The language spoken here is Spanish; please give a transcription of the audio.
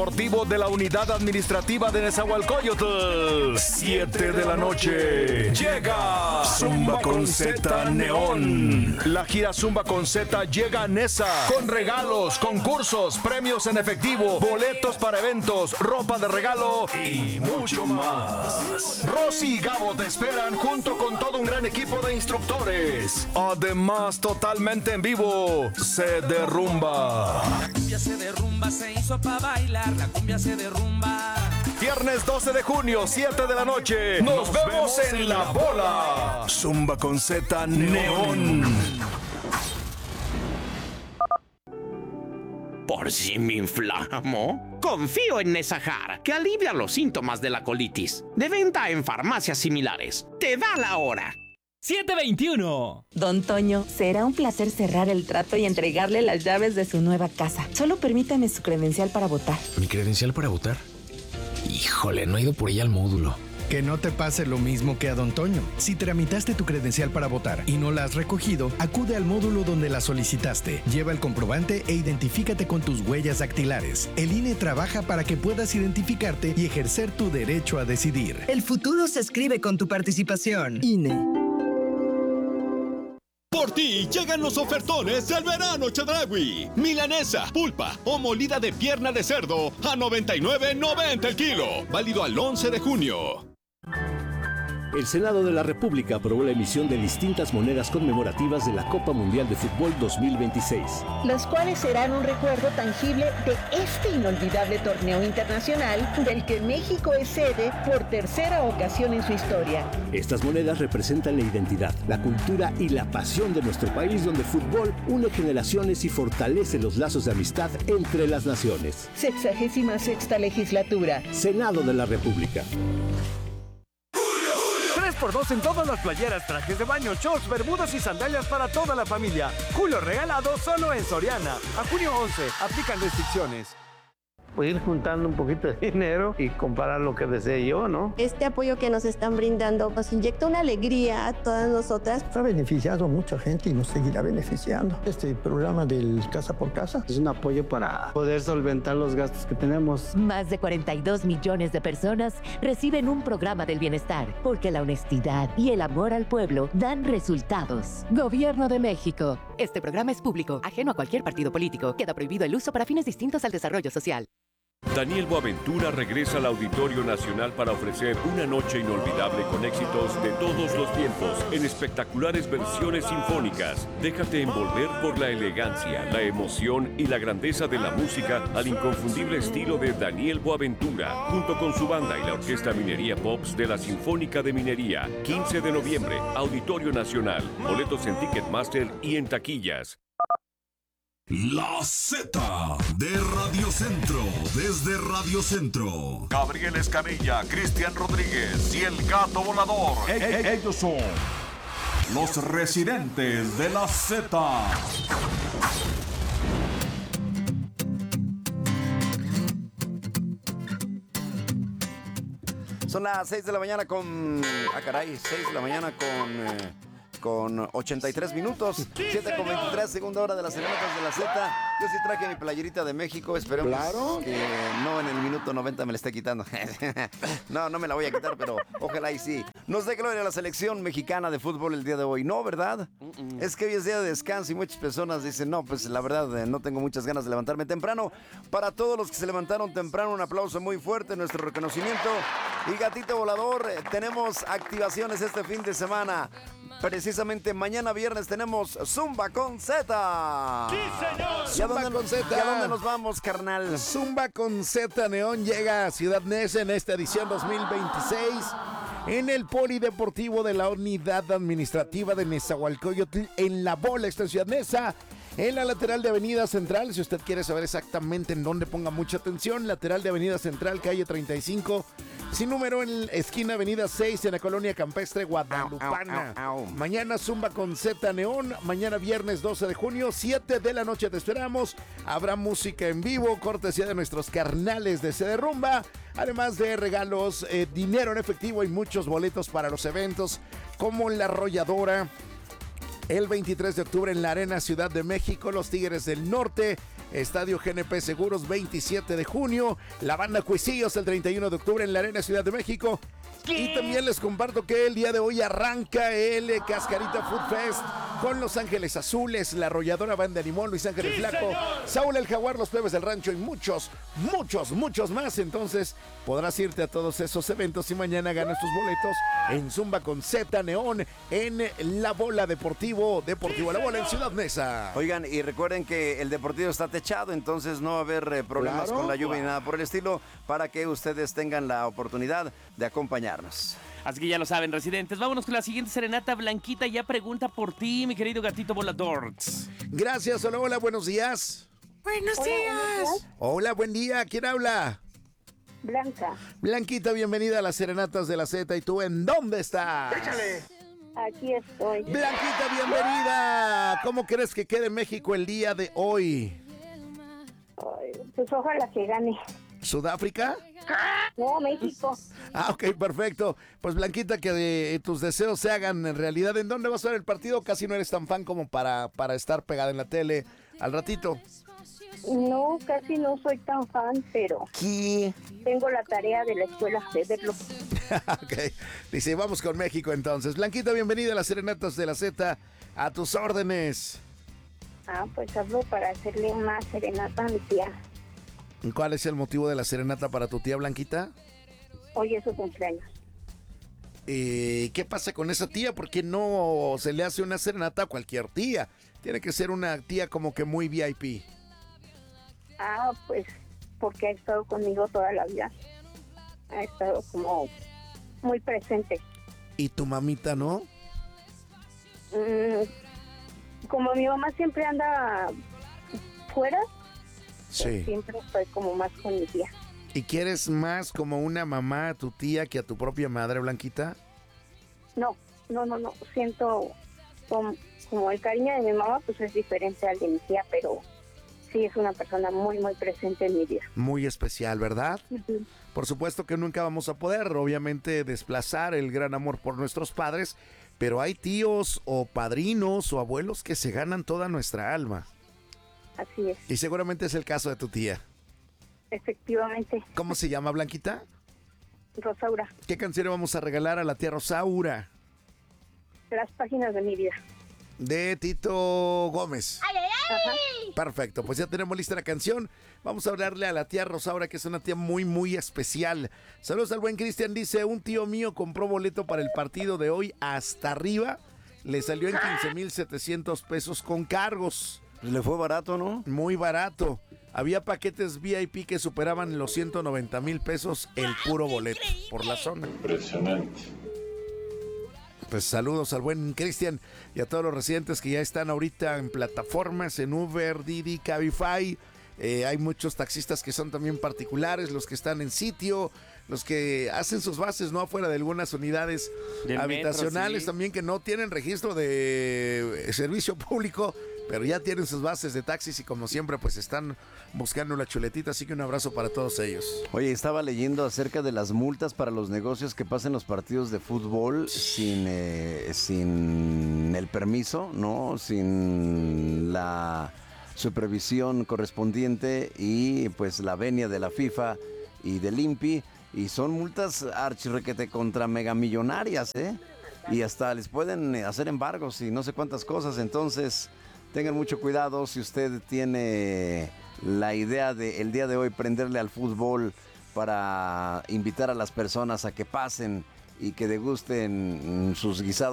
Deportivo de la Unidad Administrativa de Nezahualcóyotl, 7 de la noche. Llega Zumba con Z Neón. La gira Zumba con Z llega a Nesa con regalos, concursos, premios en efectivo, boletos para eventos, ropa de regalo y mucho más. Rosy y Gabo te esperan junto con todo un gran equipo de instructores. Además, totalmente en vivo, se derrumba. La cumbia se derrumba, se hizo pa' bailar. La cumbia se derrumba. Viernes 12 de junio, 7 de la noche. Nos vemos en La Bola. Zumba con Z Neón. Por si me inflamo, confío en Nesahar, que alivia los síntomas de la colitis. De venta en farmacias similares. Te da la hora. 7:21. Don Toño, será un placer cerrar el trato y entregarle las llaves de su nueva casa. Solo permítame su credencial para votar. ¿Mi credencial para votar? Híjole, no he ido por ella al módulo. Que no te pase lo mismo que a Don Toño. Si tramitaste tu credencial para votar y no la has recogido, acude al módulo donde la solicitaste. Lleva el comprobante e identifícate con tus huellas dactilares. El INE trabaja para que puedas identificarte y ejercer tu derecho a decidir. El futuro se escribe con tu participación. INE. Por ti llegan los ofertones del verano Chedraui. Milanesa, pulpa o molida de pierna de cerdo a $99.90 el kilo. Válido al 11 de junio. El Senado de la República aprobó la emisión de distintas monedas conmemorativas de la Copa Mundial de Fútbol 2026. Los cuales serán un recuerdo tangible de este inolvidable torneo internacional del que México es sede por tercera ocasión en su historia. Estas monedas representan la identidad, la cultura y la pasión de nuestro país, donde el fútbol une generaciones y fortalece los lazos de amistad entre las naciones. 66ª legislatura. Senado de la República. 3x2 en todas las playeras, trajes de baño, shorts, bermudas y sandalias para toda la familia. Julio regalado solo en Soriana. A junio 11, aplican restricciones. Pues ir juntando un poquito de dinero y comprar lo que desee yo, ¿no? Este apoyo que nos están brindando nos inyecta una alegría a todas nosotras. Ha beneficiado a mucha gente y nos seguirá beneficiando. Este programa del Casa por Casa es un apoyo para poder solventar los gastos que tenemos. Más de 42 millones de personas reciben un programa del bienestar, porque la honestidad y el amor al pueblo dan resultados. Gobierno de México. Este programa es público, ajeno a cualquier partido político. Queda prohibido el uso para fines distintos al desarrollo social. Daniel Boaventura regresa al Auditorio Nacional para ofrecer una noche inolvidable con éxitos de todos los tiempos en espectaculares versiones sinfónicas. Déjate envolver por la elegancia, la emoción y la grandeza de la música al inconfundible estilo de Daniel Boaventura, junto con su banda y la Orquesta Minería Pops de la Sinfónica de Minería. 15 de noviembre, Auditorio Nacional. Boletos en Ticketmaster y en taquillas. La Z de Radio Centro, desde Radio Centro. Gabriel Escamilla, Cristian Rodríguez y el Gato Volador. Ellos son los residentes de la Z. Son las 6 de la mañana con... 6 de la mañana con 83 minutos, 7:23, segunda hora de las serenatas de la Z. Yo sí traje mi playerita de México, esperemos que no en el minuto 90 me la esté quitando. No me la voy a quitar, pero ojalá y sí. Nos dé gloria a la selección mexicana de fútbol el día de hoy, ¿no, verdad? Es que hoy es día de descanso y muchas personas dicen, no, pues la verdad no tengo muchas ganas de levantarme temprano. Para todos los que se levantaron temprano, un aplauso muy fuerte, nuestro reconocimiento. Y Gatito Volador, tenemos activaciones este fin de semana. Precisamente mañana viernes tenemos Zumba con Z. ¡Sí, señor! Zumba con Z. ¿Y a dónde nos vamos, carnal? Zumba con Z Neón llega a Ciudad Neza en esta edición 2026 en el Polideportivo de la Unidad Administrativa de Nezahualcóyotl en La Bola, esta en Ciudad Neza. En la lateral de Avenida Central, si usted quiere saber exactamente en dónde, ponga mucha atención. Lateral de Avenida Central, calle 35, sin número, en esquina Avenida 6, en la colonia campestre guadalupana. Mañana Zumba con Z Neón, mañana viernes 12 de junio, 7 de la noche te esperamos. Habrá música en vivo, cortesía de nuestros carnales de CD Rumba. Además de regalos, dinero en efectivo y muchos boletos para los eventos, como La Arrolladora. El 23 de octubre en la Arena Ciudad de México, los Tigres del Norte Estadio GNP Seguros, 27 de junio. La banda Cuisillos el 31 de octubre en la Arena Ciudad de México. Y también les comparto que el día de hoy arranca el Cascarita Food Fest con Los Ángeles Azules, la Arrolladora Banda Limón, Luis Ángel el Flaco, Saúl el Jaguar, los Plebes del Rancho y muchos más. Entonces podrás irte a todos esos eventos y mañana ganas tus boletos en Zumba con Z Neón en La Bola Deportivo La Bola en Ciudad Neza. Oigan, y recuerden que el Deportivo está techado, entonces no va a haber problemas con la lluvia y nada por el estilo, para que ustedes tengan la oportunidad de acompañarnos. Así que ya lo saben, residentes. Vámonos con la siguiente serenata. Blanquita ya pregunta por ti, mi querido gatito volador. Gracias, hola, buenos días. Buenos días. Hola, buen día, ¿quién habla? Blanca. Blanquita, bienvenida a las Serenatas de la Z. ¿Y tú en dónde estás? Échale. Aquí estoy. Blanquita, bienvenida. ¿Cómo crees que quede México el día de hoy? Ay, pues ojalá que gane. ¿Sudáfrica? No, México. Ok, perfecto. Pues Blanquita, que tus deseos se hagan en realidad. ¿En dónde vas a ver el partido? Casi no eres tan fan como para estar pegada en la tele al ratito. No, casi no soy tan fan, pero ¿qué? Tengo la tarea de la escuela de verlo. Ok, dice, vamos con México entonces. Blanquita, bienvenida a las Serenatas de la Z. A tus órdenes. Pues hablo para hacerle una serenata a mi tía. ¿Cuál es el motivo de la serenata para tu tía Blanquita? Hoy es su cumpleaños. ¿Qué pasa con esa tía? ¿Por qué no se le hace una serenata a cualquier tía? Tiene que ser una tía como que muy VIP. Pues porque ha estado conmigo toda la vida. Ha estado como muy presente. ¿Y tu mamita no? Como mi mamá siempre anda fuera, sí. Siempre estoy como más con mi tía. ¿Y quieres más como una mamá a tu tía que a tu propia madre, Blanquita? No. Siento como el cariño de mi mamá, pues es diferente al de mi tía, pero sí es una persona muy, muy presente en mi vida. Muy especial, ¿verdad? Uh-huh. Por supuesto que nunca vamos a poder, obviamente, desplazar el gran amor por nuestros padres, pero hay tíos o padrinos o abuelos que se ganan toda nuestra alma. Así es. Y seguramente es el caso de tu tía. Efectivamente. ¿Cómo se llama, Blanquita? Rosaura. ¿Qué canción vamos a regalar a la tía Rosaura? Las páginas de mi vida. De Tito Gómez. ¡Ay, ay, ay! Perfecto, pues ya tenemos lista la canción. Vamos a hablarle a la tía Rosaura, que es una tía muy, muy especial. Saludos al buen Cristian, dice, un tío mío compró boleto para el partido de hoy hasta arriba. Le salió en 15,700 pesos con cargos. Le fue barato, ¿no? Muy barato. Había paquetes VIP que superaban los 190,000 pesos el puro boleto por la zona. Impresionante. Pues saludos al buen Cristian y a todos los residentes que ya están ahorita en plataformas, en Uber, Didi, Cabify. Hay muchos taxistas que son también particulares, los que están en sitio, los que hacen sus bases no afuera de algunas unidades habitacionales, metro, sí. También que no tienen registro de servicio público, pero ya tienen sus bases de taxis y como siempre pues están buscando la chuletita, así que un abrazo para todos ellos. Oye, estaba leyendo acerca de las multas para los negocios que pasen los partidos de fútbol sin el permiso, ¿no? Sin la supervisión correspondiente y pues la venia de la FIFA y del INPI, y son multas archirrequete contra megamillonarias, y hasta les pueden hacer embargos y no sé cuántas cosas. Entonces tengan mucho cuidado si usted tiene la idea de el día de hoy prenderle al fútbol para invitar a las personas a que pasen y que degusten sus guisados